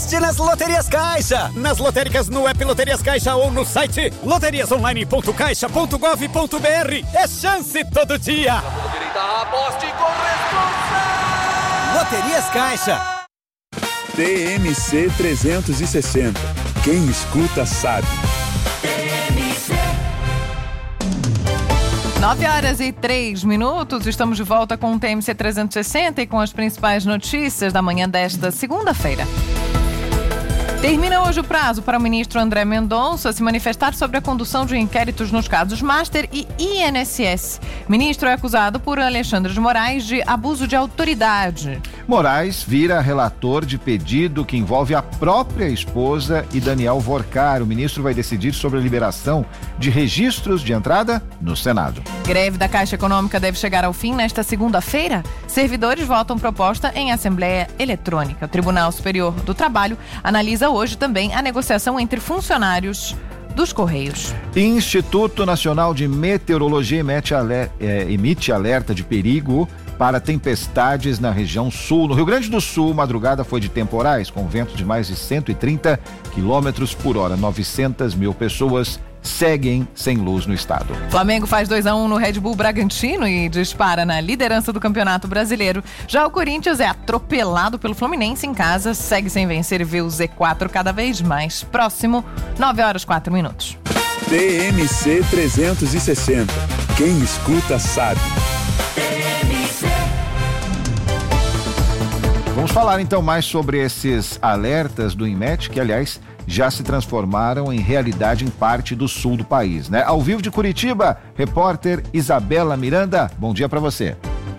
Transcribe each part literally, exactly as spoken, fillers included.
Aposte nas Loterias Caixa. Nas lotéricas no app Loterias Caixa ou no site loterias online ponto caixa ponto gov ponto br. É chance todo dia. Aposte com responsa. Loterias Caixa. T M C trezentos e sessenta. Quem escuta sabe. nove horas e três minutos, estamos de volta com o T M C trezentos e sessenta e com as principais notícias da manhã desta segunda-feira. Termina hoje o prazo para o ministro André Mendonça se manifestar sobre a condução de inquéritos nos casos Master e I N S S. O ministro é acusado por Alexandre de Moraes de abuso de autoridade. Moraes vira relator de pedido que envolve a própria esposa e Daniel Vorcar. O ministro vai decidir sobre a liberação de registros de entrada no Senado. Greve da Caixa Econômica deve chegar ao fim nesta segunda-feira. Servidores votam proposta em Assembleia Eletrônica. O Tribunal Superior do Trabalho analisa hoje também a negociação entre funcionários dos Correios. Instituto Nacional de Meteorologia emite alerta, é, emite alerta de perigo para tempestades na região sul. No Rio Grande do Sul, madrugada foi de temporais, com vento de mais de cento e trinta quilômetros por hora. novecentas mil pessoas seguem sem luz no estado. Flamengo faz dois a um no Red Bull Bragantino e dispara na liderança do Campeonato Brasileiro. Já o Corinthians é atropelado pelo Fluminense em casa, segue sem vencer e vê o Z quatro cada vez mais próximo. nove horas e quatro minutos. T M C trezentos e sessenta. Quem escuta sabe. Vamos falar então mais sobre esses alertas do INMET, que aliás já se transformaram em realidade em parte do sul do país, né? Ao vivo de Curitiba, repórter Isabela Miranda, bom dia para você.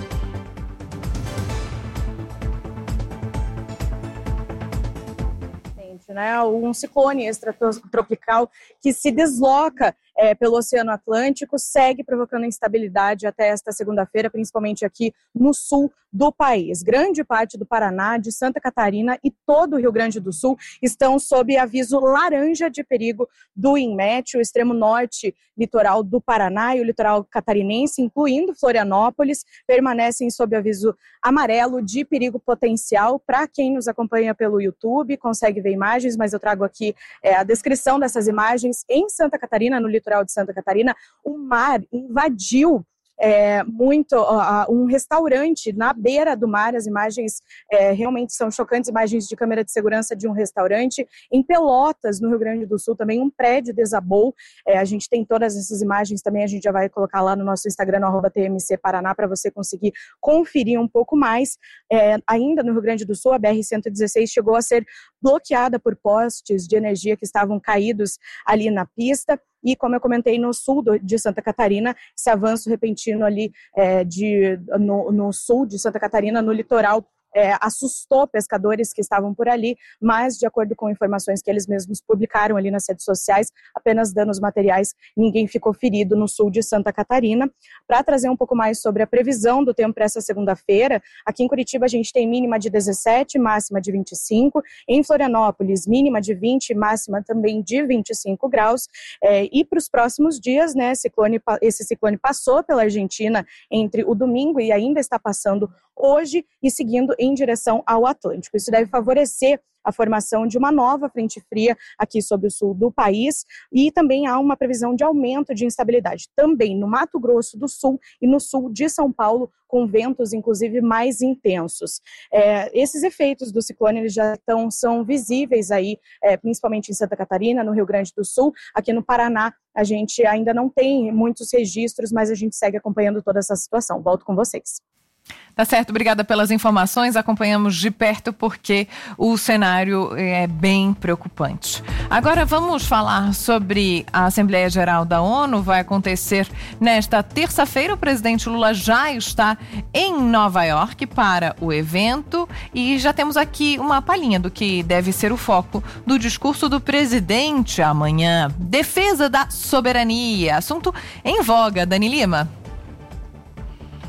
Né, um ciclone extratropical que se desloca é, pelo Oceano Atlântico, segue provocando instabilidade até esta segunda-feira, principalmente aqui no sul do país. Grande parte do Paraná, de Santa Catarina e todo o Rio Grande do Sul estão sob aviso laranja de perigo do INMET. O extremo norte litoral do Paraná e o litoral catarinense, incluindo Florianópolis, permanecem sob aviso amarelo de perigo potencial. Para quem nos acompanha pelo YouTube, consegue ver imagens, mas eu trago aqui é, a descrição dessas imagens. Em Santa Catarina, no litoral de Santa Catarina, o mar invadiu É, muito uh, um restaurante na beira do mar. As imagens é, realmente são chocantes, imagens de câmera de segurança de um restaurante. Em Pelotas, no Rio Grande do Sul, também um prédio desabou. É, a gente tem todas essas imagens também, a gente já vai colocar lá no nosso Instagram, no arroba T M C Paraná, para você conseguir conferir um pouco mais. É, ainda no Rio Grande do Sul, a B R cento e dezesseis chegou a ser bloqueada por postes de energia que estavam caídos ali na pista. E, como eu comentei, no sul do, de Santa Catarina, esse avanço repentino ali é, de, no, no sul de Santa Catarina, no litoral, É, assustou pescadores que estavam por ali, mas, de acordo com informações que eles mesmos publicaram ali nas redes sociais, apenas danos materiais, ninguém ficou ferido no sul de Santa Catarina. Para trazer um pouco mais sobre a previsão do tempo para essa segunda-feira, aqui em Curitiba a gente tem mínima de dezessete, máxima de vinte e cinco, em Florianópolis mínima de vinte, máxima também de vinte e cinco graus, é, e para os próximos dias, né, ciclone, esse ciclone passou pela Argentina entre o domingo e ainda está passando hoje e seguindo em direção ao Atlântico. Isso deve favorecer a formação de uma nova frente fria aqui sobre o sul do país, e também há uma previsão de aumento de instabilidade também no Mato Grosso do Sul e no sul de São Paulo, com ventos inclusive mais intensos. É, esses efeitos do ciclone eles já estão, são visíveis aí, é, principalmente em Santa Catarina, no Rio Grande do Sul. Aqui no Paraná a gente ainda não tem muitos registros, mas a gente segue acompanhando toda essa situação. Volto com vocês. Tá certo, obrigada pelas informações, acompanhamos de perto porque o cenário é bem preocupante. Agora vamos falar sobre a Assembleia Geral da ONU, vai acontecer nesta terça-feira. O presidente Lula já está em Nova York para o evento e já temos aqui uma palhinha do que deve ser o foco do discurso do presidente amanhã. Defesa da soberania, assunto em voga. Dani Lima.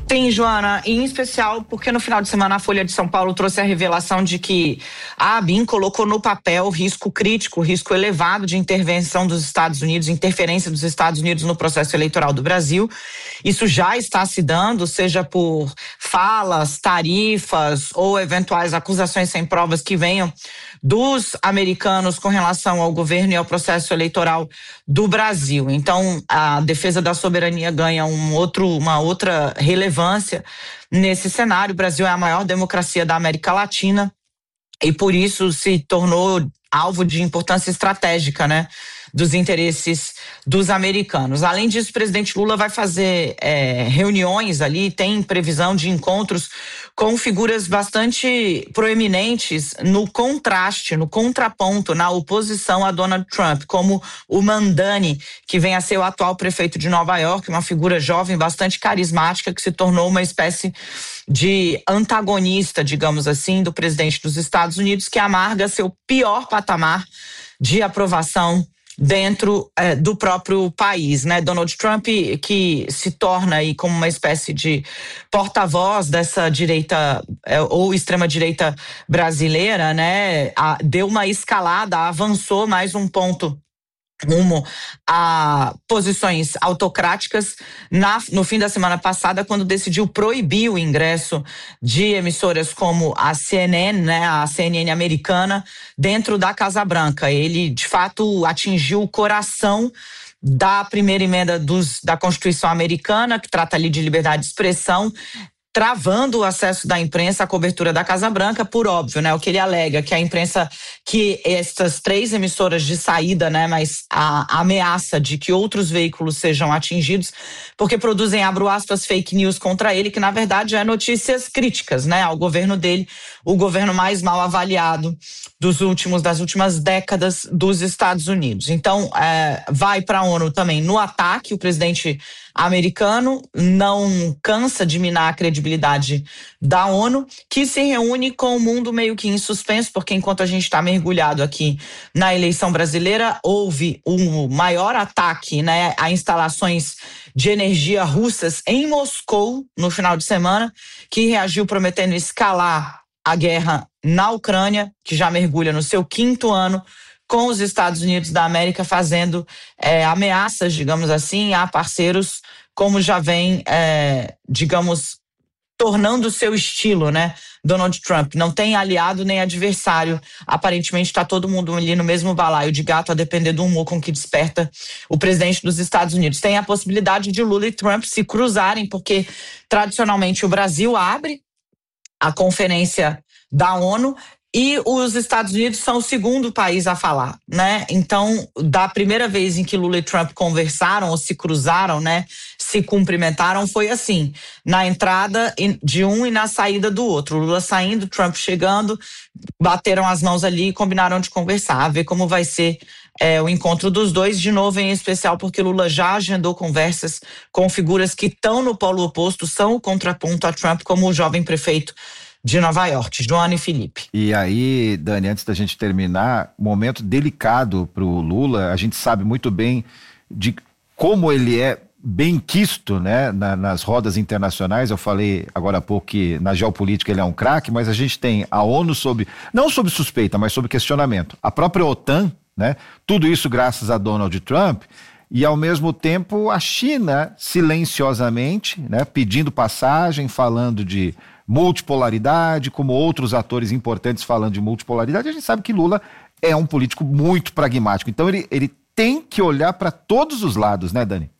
Sim, Joana, em especial porque no final de semana a Folha de São Paulo trouxe a revelação de que a ABIN colocou no papel risco crítico, risco elevado de intervenção dos Estados Unidos, interferência dos Estados Unidos no processo eleitoral do Brasil. Isso já está se dando, seja por falas, tarifas ou eventuais acusações sem provas que venham dos americanos com relação ao governo e ao processo eleitoral do Brasil. Então, a defesa da soberania ganha um outro, uma outra relevância nesse cenário. O Brasil é a maior democracia da América Latina e por isso se tornou alvo de importância estratégica, né, dos interesses dos americanos. Além disso, o presidente Lula vai fazer é, reuniões ali, tem previsão de encontros com figuras bastante proeminentes no contraste, no contraponto, na oposição a Donald Trump, como o Mamdani, que vem a ser o atual prefeito de Nova York, uma figura jovem bastante carismática que se tornou uma espécie de antagonista, digamos assim, do presidente dos Estados Unidos, que amarga seu pior patamar de aprovação dentro eh, do próprio país, né? Donald Trump, que se torna aí como uma espécie de porta-voz dessa direita eh, ou extrema-direita brasileira, né? A, deu uma escalada, avançou mais um ponto rumo a posições autocráticas na, no fim da semana passada, quando decidiu proibir o ingresso de emissoras como a C N N, né, a C N N americana, dentro da Casa Branca. Ele, de fato, atingiu o coração da primeira emenda dos, da Constituição americana, que trata ali de liberdade de expressão, travando o acesso da imprensa à cobertura da Casa Branca, por óbvio, né? O que ele alega que a imprensa, que essas três emissoras de saída, né? Mas a, a ameaça de que outros veículos sejam atingidos, porque produzem, abro aspas, fake news contra ele, que na verdade é notícias críticas, né? Ao governo dele, o governo mais mal avaliado dos últimos, das últimas décadas dos Estados Unidos. Então, é, vai para a ONU também no ataque. O presidente americano não cansa de minar a credibilidade da ONU, que se reúne com o mundo meio que em suspenso, porque enquanto a gente está mergulhado aqui na eleição brasileira, houve um maior ataque, né, a instalações de energia russas em Moscou no final de semana, que reagiu prometendo escalar a guerra na Ucrânia, que já mergulha no seu quinto ano, com os Estados Unidos da América fazendo é, ameaças, digamos assim, a parceiros, como já vem, é, digamos, tornando o seu estilo, né? Donald Trump não tem aliado nem adversário. Aparentemente está todo mundo ali no mesmo balaio de gato, a depender do humor com que desperta o presidente dos Estados Unidos. Tem a possibilidade de Lula e Trump se cruzarem, porque tradicionalmente o Brasil abre a conferência da ONU e os Estados Unidos são o segundo país a falar, né? Então, da primeira vez em que Lula e Trump conversaram ou se cruzaram, né, se cumprimentaram, foi assim, na entrada de um e na saída do outro. Lula saindo, Trump chegando, bateram as mãos ali e combinaram de conversar, a ver como vai ser é, o encontro dos dois, de novo em especial porque Lula já agendou conversas com figuras que estão no polo oposto, são o contraponto a Trump, como o jovem prefeito de Nova York, Joana e Felipe. E aí, Dani, antes da gente terminar, momento delicado para o Lula, a gente sabe muito bem de como ele é bem quisto, né, na, nas rodas internacionais. Eu falei agora há pouco que na geopolítica ele é um craque, mas a gente tem a ONU sob, não sob suspeita, mas sob questionamento. A própria OTAN, né, tudo isso graças a Donald Trump, e ao mesmo tempo a China silenciosamente, né, pedindo passagem, falando de multipolaridade, como outros atores importantes falando de multipolaridade. A gente sabe que Lula é um político muito pragmático, então ele, ele tem que olhar para todos os lados, né, Dani?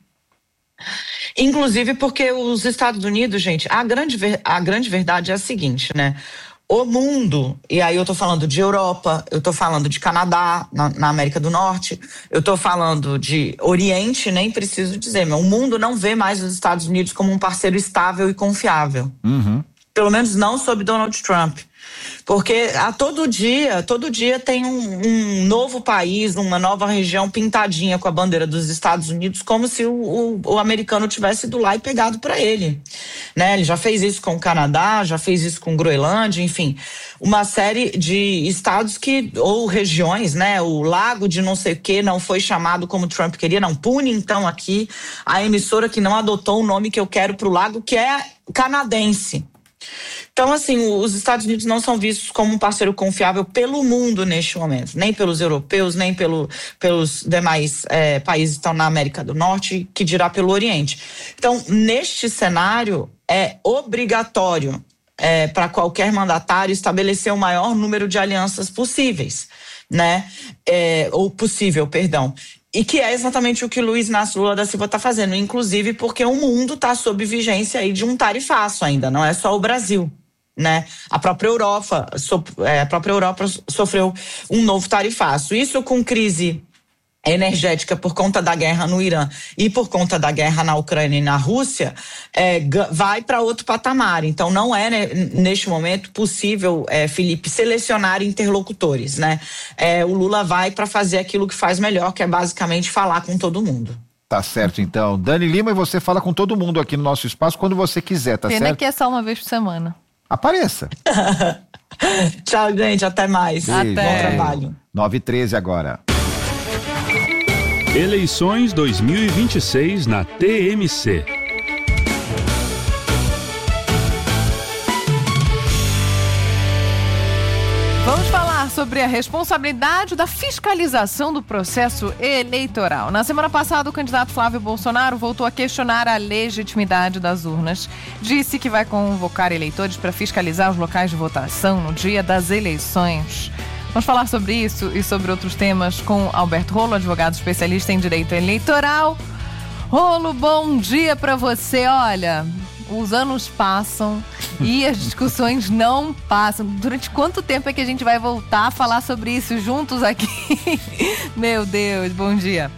Inclusive porque os Estados Unidos, gente, a grande, a grande verdade é a seguinte, né? O mundo, e aí eu tô falando de Europa, eu tô falando de Canadá, na, na América do Norte, eu tô falando de Oriente, nem preciso dizer, mas o mundo não vê mais os Estados Unidos como um parceiro estável e confiável. Uhum. Pelo menos não sob Donald Trump. Porque a todo dia, todo dia tem um, um novo país, uma nova região pintadinha com a bandeira dos Estados Unidos, como se o, o, o americano tivesse ido lá e pegado para ele, né? Ele já fez isso com o Canadá, já fez isso com Groenlândia, enfim, uma série de estados que, ou regiões, né? O lago de não sei o que não foi chamado como Trump queria, não pune então aqui a emissora que não adotou o nome que eu quero para o lago, que é canadense. Então, assim, os Estados Unidos não são vistos como um parceiro confiável pelo mundo neste momento, nem pelos europeus, nem pelo, pelos demais é, países que estão na América do Norte, que dirá pelo Oriente. Então, neste cenário, é obrigatório é, para qualquer mandatário estabelecer o maior número de alianças possíveis, né? É, ou possível, perdão. E que é exatamente o que o Luiz Inácio Lula da Silva está fazendo, inclusive porque o mundo está sob vigência aí de um tarifaço ainda, não é só o Brasil, né? A própria Europa, so, é, a própria Europa sofreu um novo tarifaço. Isso com crise energética por conta da guerra no Irã e por conta da guerra na Ucrânia e na Rússia, é, vai para outro patamar. Então não é, né, neste momento possível, é, Felipe, selecionar interlocutores, né? É, o Lula vai para fazer aquilo que faz melhor, que é basicamente falar com todo mundo. Tá certo, então. Dani Lima, e você fala com todo mundo aqui no nosso espaço quando você quiser, tá Pena certo? que é só uma vez por semana. Apareça. Tchau, gente. Até mais. Beijo. Até. Bom trabalho. nove e treze agora. Eleições dois mil e vinte e seis na T M C. Vamos falar sobre a responsabilidade da fiscalização do processo eleitoral. Na semana passada, o candidato Flávio Bolsonaro voltou a questionar a legitimidade das urnas. Disse que vai convocar eleitores para fiscalizar os locais de votação no dia das eleições. Vamos falar sobre isso e sobre outros temas com Alberto Rolo, advogado especialista em direito eleitoral. Rolo, bom dia para você. Olha, os anos passam e as discussões não passam. Durante quanto tempo é que a gente vai voltar a falar sobre isso juntos aqui? Meu Deus, bom dia.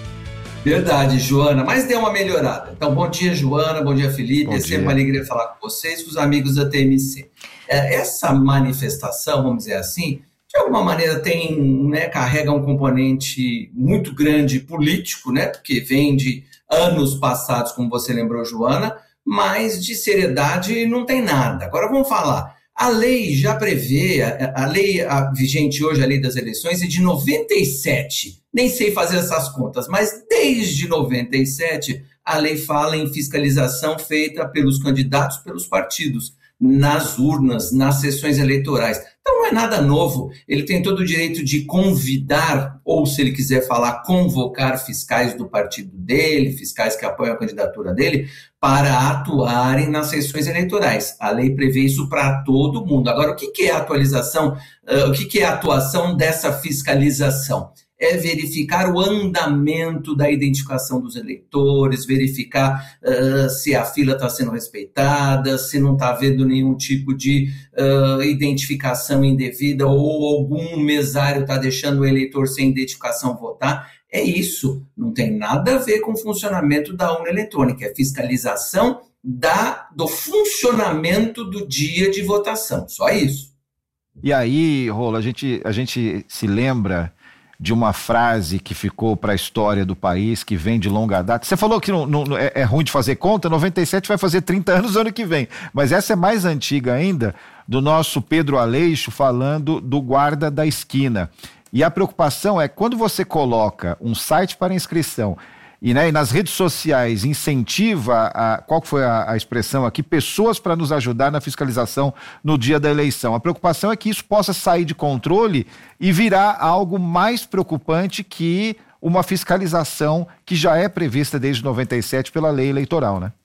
Verdade, Joana, mas deu uma melhorada. Então, bom dia, Joana, bom dia, Felipe. Bom é sempre dia. Uma alegria falar com vocês, com os amigos da T M C. Essa manifestação, vamos dizer assim, de alguma maneira tem, né, carrega um componente muito grande político, né, porque vem de anos passados, como você lembrou, Joana, mas de seriedade não tem nada. Agora vamos falar. A lei já prevê, a, a lei a, vigente hoje, a lei das eleições, é de noventa e sete. Nem sei fazer essas contas, mas desde noventa e sete a lei fala em fiscalização feita pelos candidatos, pelos partidos, nas urnas, nas sessões eleitorais. Então não é nada novo, ele tem todo o direito de convidar, ou se ele quiser falar, convocar fiscais do partido dele, fiscais que apoiam a candidatura dele, para atuarem nas sessões eleitorais. A lei prevê isso para todo mundo. Agora, o que que é a atualização, uh, o que que é a atuação dessa fiscalização? É verificar o andamento da identificação dos eleitores, verificar uh, se a fila está sendo respeitada, se não está havendo nenhum tipo de uh, identificação indevida ou algum mesário está deixando o eleitor sem identificação votar. É isso, não tem nada a ver com o funcionamento da urna eletrônica, é fiscalização da, do funcionamento do dia de votação, só isso. E aí, Rolo, a gente, a gente se lembra de uma frase que ficou para a história do país, que vem de longa data. Você falou que não, não, é, é ruim de fazer conta, noventa e sete vai fazer trinta anos ano que vem, mas essa é mais antiga ainda, do nosso Pedro Aleixo falando do guarda da esquina. E a preocupação é quando você coloca um site para inscrição e, né, e nas redes sociais incentiva, a, qual foi a, a expressão aqui, pessoas para nos ajudar na fiscalização no dia da eleição. A preocupação é que isso possa sair de controle e virar algo mais preocupante que uma fiscalização que já é prevista desde noventa e sete pela lei eleitoral, né?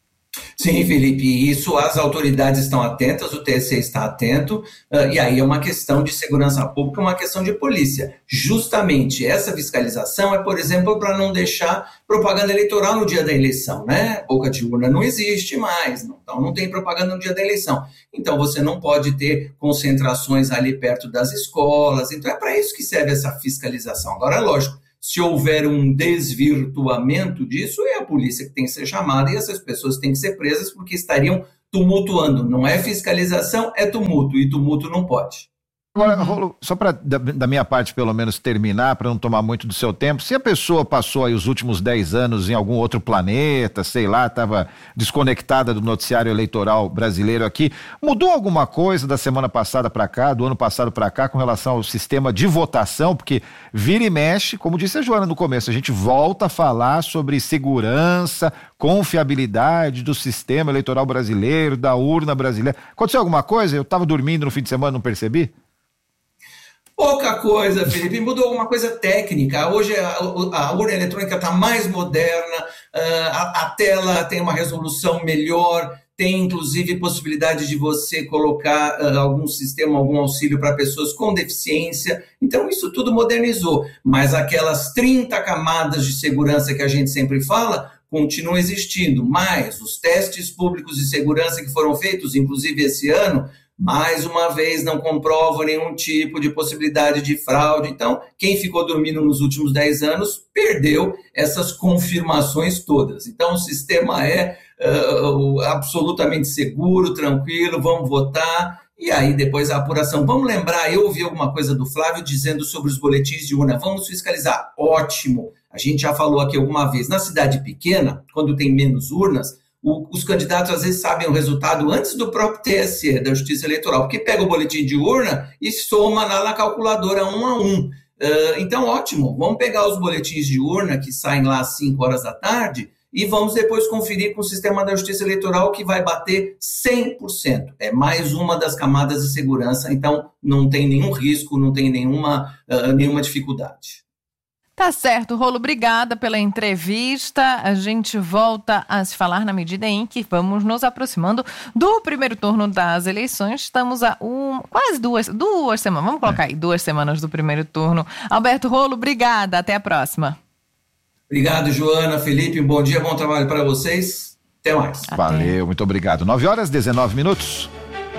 Sim, Felipe, isso as autoridades estão atentas, o T S E está atento, uh, e aí é uma questão de segurança pública, uma questão de polícia. Justamente essa fiscalização é, por exemplo, para não deixar propaganda eleitoral no dia da eleição, né? Boca de urna não existe mais, não, então não tem propaganda no dia da eleição. Então você não pode ter concentrações ali perto das escolas, então é para isso que serve essa fiscalização. Agora, lógico, se houver um desvirtuamento disso, é a polícia que tem que ser chamada e essas pessoas têm que ser presas porque estariam tumultuando. Não é fiscalização, é tumulto, e tumulto não pode. Agora, Rolo, só para da, da minha parte pelo menos terminar, para não tomar muito do seu tempo, se a pessoa passou aí os últimos dez anos em algum outro planeta, sei lá, estava desconectada do noticiário eleitoral brasileiro aqui, mudou alguma coisa da semana passada para cá, do ano passado para cá, com relação ao sistema de votação? Porque vira e mexe, como disse a Joana no começo, a gente volta a falar sobre segurança, confiabilidade do sistema eleitoral brasileiro, da urna brasileira. Aconteceu alguma coisa? Eu estava dormindo no fim de semana, não percebi? Pouca coisa, Felipe, mudou alguma coisa técnica. Hoje a, a urna eletrônica está mais moderna, a, a tela tem uma resolução melhor, tem inclusive possibilidade de você colocar uh, algum sistema, algum auxílio para pessoas com deficiência. Então isso tudo modernizou, mas aquelas trinta camadas de segurança que a gente sempre fala continuam existindo, mas os testes públicos de segurança que foram feitos, inclusive esse ano, mais uma vez não comprovam nenhum tipo de possibilidade de fraude. Então, quem ficou dormindo nos últimos dez anos perdeu essas confirmações todas. Então, o sistema é uh, absolutamente seguro, tranquilo, vamos votar. E aí, depois a apuração. Vamos lembrar, eu ouvi alguma coisa do Flávio dizendo sobre os boletins de urna. Vamos fiscalizar. Ótimo. A gente já falou aqui alguma vez. Na cidade pequena, quando tem menos urnas, O, os candidatos às vezes sabem o resultado antes do próprio T S E, da Justiça Eleitoral, porque pega o boletim de urna e soma lá na calculadora um a um. Uh, então, ótimo, vamos pegar os boletins de urna que saem lá às cinco horas da tarde e vamos depois conferir com o sistema da Justiça Eleitoral que vai bater cem por cento. É mais uma das camadas de segurança, então não tem nenhum risco, não tem nenhuma, uh, nenhuma dificuldade. Tá certo, Rolo, obrigada pela entrevista. A gente volta a se falar na medida em que vamos nos aproximando do primeiro turno das eleições. Estamos a um, quase duas, duas semanas, vamos colocar aí, duas semanas do primeiro turno. Alberto Rolo, obrigada, até a próxima. Obrigado, Joana, Felipe, bom dia, bom trabalho para vocês. Até mais. Até. Valeu, muito obrigado. nove horas e dezenove minutos.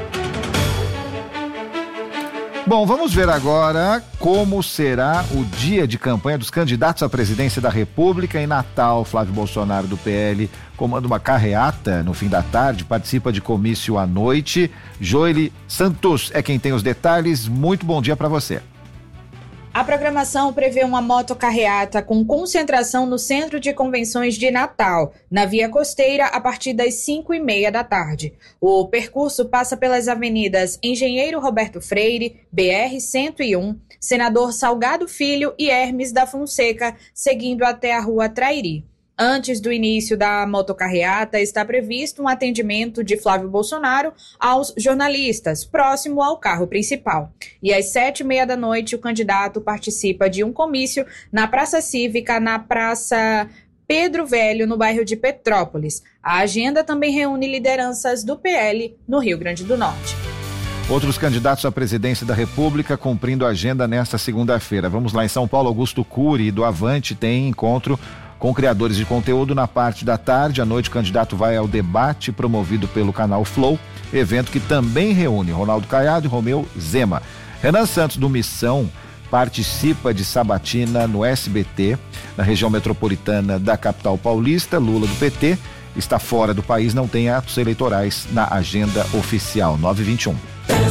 Bom, vamos ver agora como será o dia de campanha dos candidatos à presidência da República. Em Natal, Flávio Bolsonaro, do P L, comanda uma carreata no fim da tarde, participa de comício à noite. Joely Santos é quem tem os detalhes. Muito bom dia para você. A programação prevê uma motocarreata com concentração no Centro de Convenções de Natal, na Via Costeira, a partir das cinco e meia da tarde. O percurso passa pelas avenidas Engenheiro Roberto Freire, B R cento e um, Senador Salgado Filho e Hermes da Fonseca, seguindo até a Rua Trairi. Antes do início da motocarreata, está previsto um atendimento de Flávio Bolsonaro aos jornalistas, próximo ao carro principal. E às sete e meia da noite, o candidato participa de um comício na Praça Cívica, na Praça Pedro Velho, no bairro de Petrópolis. A agenda também reúne lideranças do P L no Rio Grande do Norte. Outros candidatos à presidência da República cumprindo a agenda nesta segunda-feira. Vamos lá, em São Paulo, Augusto Cury, do Avante, tem encontro com criadores de conteúdo na parte da tarde. À noite, o candidato vai ao debate promovido pelo canal Flow, evento que também reúne Ronaldo Caiado e Romeu Zema. Renan Santos, do Missão, participa de sabatina no S B T, na região metropolitana da capital paulista. Lula, do P T, está fora do país, não tem atos eleitorais na agenda oficial. nove e vinte e um.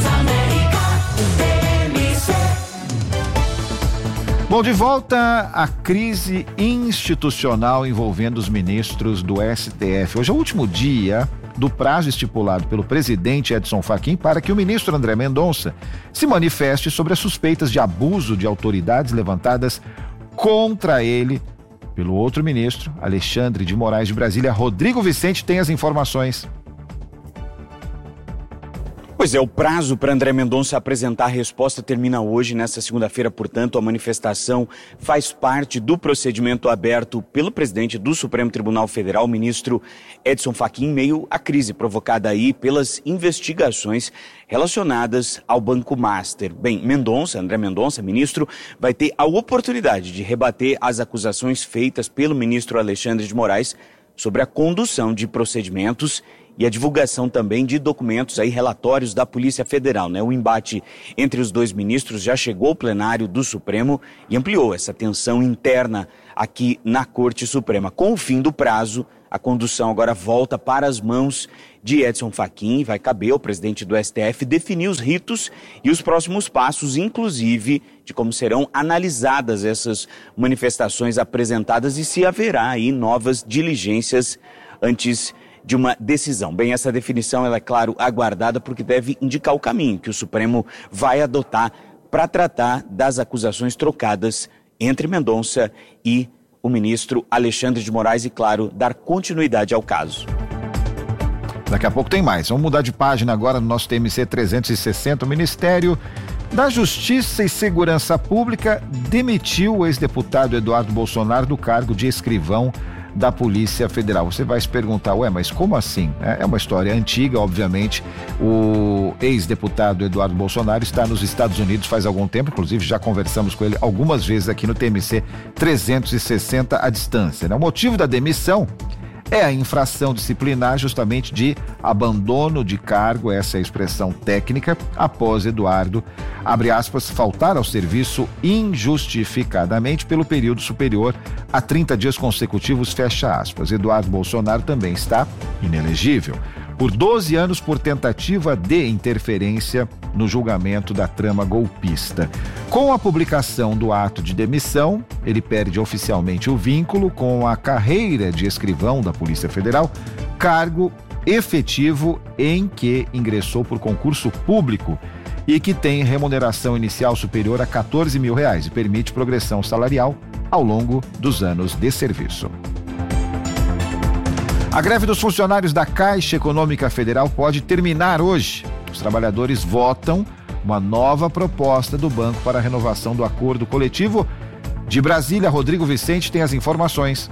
Bom, de volta à crise institucional envolvendo os ministros do S T F. Hoje é o último dia do prazo estipulado pelo presidente Edson Fachin para que o ministro André Mendonça se manifeste sobre as suspeitas de abuso de autoridades levantadas contra ele pelo outro ministro, Alexandre de Moraes, de Brasília. Rodrigo Vicente tem as informações. Pois é, o prazo para André Mendonça apresentar a resposta termina hoje, nesta segunda-feira. Portanto, a manifestação faz parte do procedimento aberto pelo presidente do Supremo Tribunal Federal, o ministro Edson Fachin, em meio à crise provocada aí pelas investigações relacionadas ao Banco Master. Bem, Mendonça, André Mendonça, ministro, vai ter a oportunidade de rebater as acusações feitas pelo ministro Alexandre de Moraes sobre a condução de procedimentos e a divulgação também de documentos, aí, relatórios da Polícia Federal, né? O embate entre os dois ministros já chegou ao plenário do Supremo e ampliou essa tensão interna aqui na Corte Suprema. Com o fim do prazo, a condução agora volta para as mãos de Edson Fachin. Vai caber ao presidente do S T F definir os ritos e os próximos passos, inclusive de como serão analisadas essas manifestações apresentadas e se haverá aí novas diligências antes de uma decisão. Bem, essa definição ela é, claro, aguardada porque deve indicar o caminho que o Supremo vai adotar para tratar das acusações trocadas entre Mendonça e o ministro Alexandre de Moraes e, claro, dar continuidade ao caso. Daqui a pouco tem mais. Vamos mudar de página agora no nosso T M C trezentos e sessenta. O Ministério da Justiça e Segurança Pública demitiu o ex-deputado Eduardo Bolsonaro do cargo de escrivão da Polícia Federal. Você vai se perguntar, ué, mas como assim? É uma história antiga, obviamente. O ex-deputado Eduardo Bolsonaro está nos Estados Unidos faz algum tempo, inclusive já conversamos com ele algumas vezes aqui no T M C trezentos e sessenta à distância, né? O motivo da demissão é a infração disciplinar justamente de abandono de cargo, essa é a expressão técnica, após Eduardo, abre aspas, faltar ao serviço injustificadamente pelo período superior a trinta dias consecutivos, fecha aspas. Eduardo Bolsonaro também está inelegível por doze anos por tentativa de interferência no julgamento da trama golpista. Com a publicação do ato de demissão, ele perde oficialmente o vínculo com a carreira de escrivão da Polícia Federal, cargo efetivo em que ingressou por concurso público e que tem remuneração inicial superior a quatorze mil reais e permite progressão salarial ao longo dos anos de serviço. A greve dos funcionários da Caixa Econômica Federal pode terminar hoje. Os trabalhadores votam uma nova proposta do banco para a renovação do acordo coletivo. De Brasília, Rodrigo Vicente tem as informações.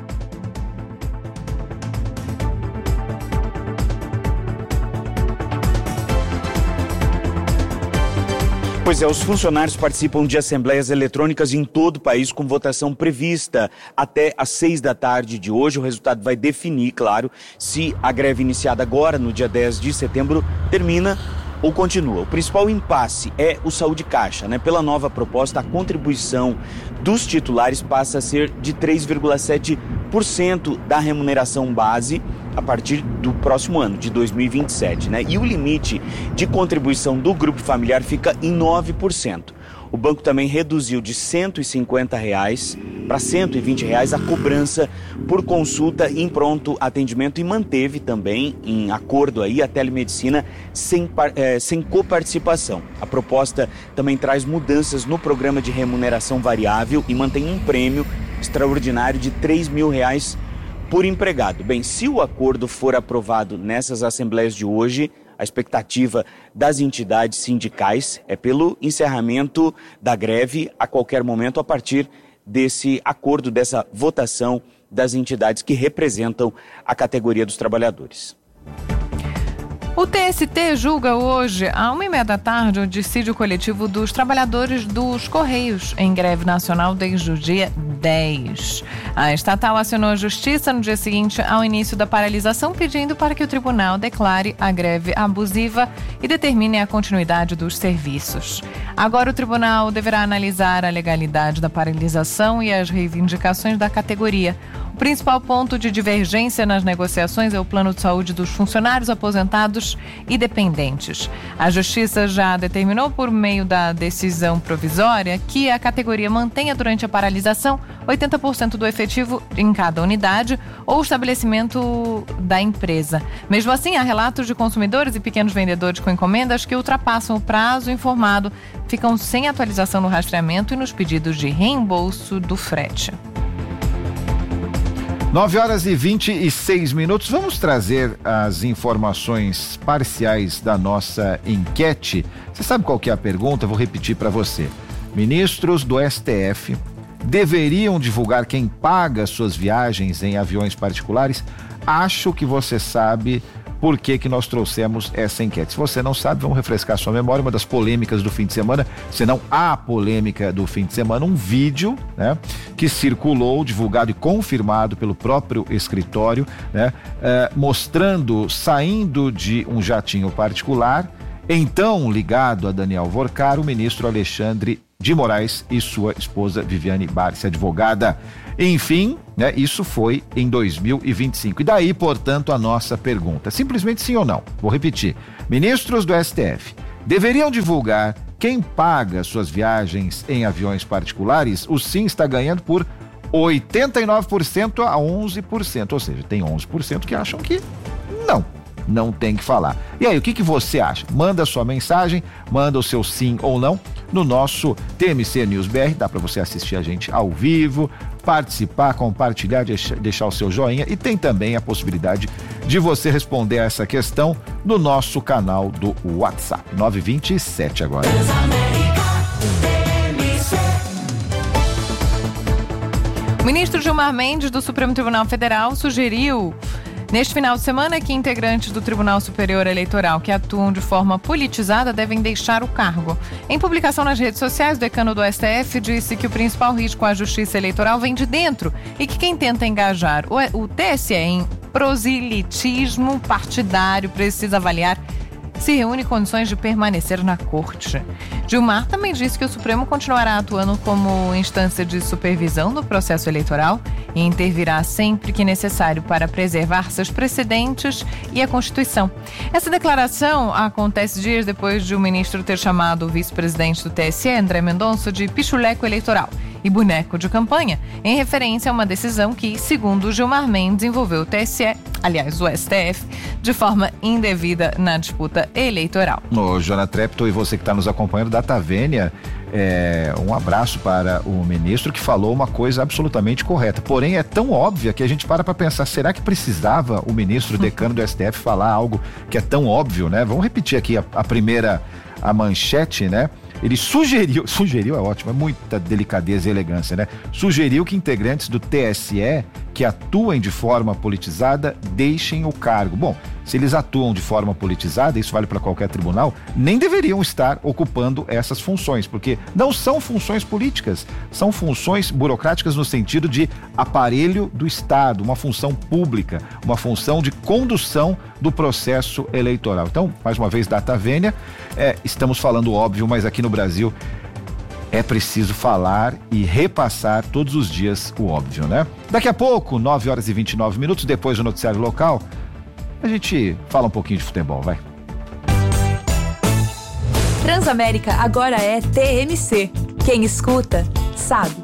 Pois é, os funcionários participam de assembleias eletrônicas em todo o país com votação prevista até às seis da tarde de hoje. O resultado vai definir, claro, se a greve iniciada agora, no dia dez de setembro, termina ou continua. O principal impasse é o Saúde Caixa, né? Pela nova proposta, a contribuição dos titulares passa a ser de três vírgula sete por cento da remuneração base a partir do próximo ano, de dois mil e vinte e sete, né? E o limite de contribuição do grupo familiar fica em nove por cento. O banco também reduziu de cento e cinquenta reais para cento e vinte reais a cobrança por consulta em pronto atendimento e manteve também em acordo aí a telemedicina sem, é, sem coparticipação. A proposta também traz mudanças no programa de remuneração variável e mantém um prêmio extraordinário de três mil reais por empregado. Bem, se o acordo for aprovado nessas assembleias de hoje, a expectativa das entidades sindicais é pelo encerramento da greve a qualquer momento a partir desse acordo, dessa votação das entidades que representam a categoria dos trabalhadores. O T S T julga hoje, à uma e meia da tarde, o dissídio coletivo dos trabalhadores dos Correios, em greve nacional desde o dia dez. A estatal acionou a justiça no dia seguinte ao início da paralisação, pedindo para que o tribunal declare a greve abusiva e determine a continuidade dos serviços. Agora o tribunal deverá analisar a legalidade da paralisação e as reivindicações da categoria. O principal ponto de divergência nas negociações é o plano de saúde dos funcionários aposentados e dependentes. A Justiça já determinou, por meio da decisão provisória, que a categoria mantenha durante a paralisação oitenta por cento do efetivo em cada unidade ou estabelecimento da empresa. Mesmo assim, há relatos de consumidores e pequenos vendedores com encomendas que ultrapassam o prazo informado, ficam sem atualização no rastreamento e nos pedidos de reembolso do frete. nove horas e vinte e seis minutos. Vamos trazer as informações parciais da nossa enquete. Você sabe qual que é a pergunta? Vou repetir para você. Ministros do S T F deveriam divulgar quem paga suas viagens em aviões particulares? Acho que você sabe por que que nós trouxemos essa enquete. Se você não sabe, vamos refrescar sua memória. Uma das polêmicas do fim de semana, se não a polêmica do fim de semana, um vídeo, né, que circulou, divulgado e confirmado pelo próprio escritório, né, eh, mostrando saindo de um jatinho particular, então ligado a Daniel Vorcar, o ministro Alexandre de Moraes e sua esposa Viviane Barsi, advogada. Enfim, né, isso foi em dois mil e vinte e cinco. E daí, portanto, a nossa pergunta, simplesmente sim ou não. Vou repetir. Ministros do S T F deveriam divulgar quem paga suas viagens em aviões particulares? O sim está ganhando por oitenta e nove por cento a onze por cento, ou seja, tem onze por cento que acham que não. Não tem que falar. E aí, o que que você acha? Manda a sua mensagem, manda o seu sim ou não no nosso T M C News B R. Dá para você assistir a gente ao vivo, participar, compartilhar, deixar, deixar o seu joinha, e tem também a possibilidade de você responder a essa questão no nosso canal do WhatsApp. nove vinte e sete agora. O ministro Gilmar Mendes, do Supremo Tribunal Federal, sugeriu neste final de semana que integrantes do Tribunal Superior Eleitoral que atuam de forma politizada devem deixar o cargo. Em publicação nas redes sociais, o decano do S T F disse que o principal risco à justiça eleitoral vem de dentro e que quem tenta engajar o T S E em proselitismo partidário precisa avaliar se reúne condições de permanecer na corte. Gilmar também disse que o Supremo continuará atuando como instância de supervisão do processo eleitoral e intervirá sempre que necessário para preservar seus precedentes e a Constituição. Essa declaração acontece dias depois de o ministro ter chamado o vice-presidente do T S E, André Mendonça, de pichuleco eleitoral e boneco de campanha, em referência a uma decisão que, segundo Gilmar Mendes, envolveu o T S E, aliás, o S T F, de forma indevida na disputa eleitoral. Ô, Joana Trepto, e você que está nos acompanhando, Data Vênia, é, um abraço para o ministro que falou uma coisa absolutamente correta, porém é tão óbvia que a gente para para pensar, será que precisava o ministro decano do S T F falar algo que é tão óbvio, né? Vamos repetir aqui a, a primeira, a manchete, né? Ele sugeriu, sugeriu é ótimo, é muita delicadeza e elegância, né? Sugeriu que integrantes do T S E que atuem de forma politizada deixem o cargo. Bom, se eles atuam de forma politizada, isso vale para qualquer tribunal, nem deveriam estar ocupando essas funções, porque não são funções políticas, são funções burocráticas no sentido de aparelho do Estado, uma função pública, uma função de condução do processo eleitoral. Então, mais uma vez, Data Vênia, é, estamos falando óbvio, mas aqui no Brasil é preciso falar e repassar todos os dias o óbvio, né? Daqui a pouco, nove horas e vinte e nove minutos, depois do noticiário local, a gente fala um pouquinho de futebol, vai. Transamérica agora é T M C. Quem escuta, sabe.